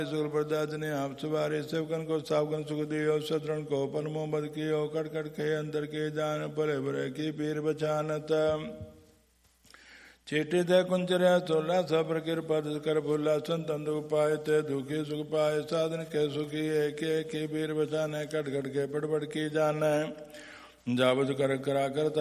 सुगल प्रदात ने आप सवारे सेवकन को सावकन सुख दियो शत्रुन को परमो बद कियो कट कट के अंदर के जान परे भरे की पीर बचानत चेटे दे कुंचर्या सोला सबर कृपद कर भूला संतन दुख पाए ते दुखी सुख पाए साधन के सुखी एक पीर बचाने कट कट के पड़ की जाने जावत कर करा करता